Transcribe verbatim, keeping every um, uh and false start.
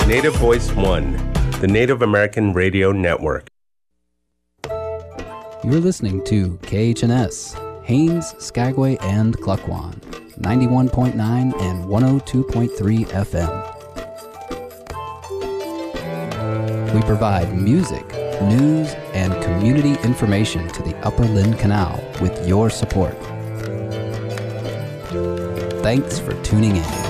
Native Voice One, the Native American Radio Network. You're listening to K H N S, Haines, Skagway, and Klukwan, ninety-one point nine and one oh two point three F M. We provide music, news, and community information to the Upper Lynn Canal with your support. Thanks for tuning in.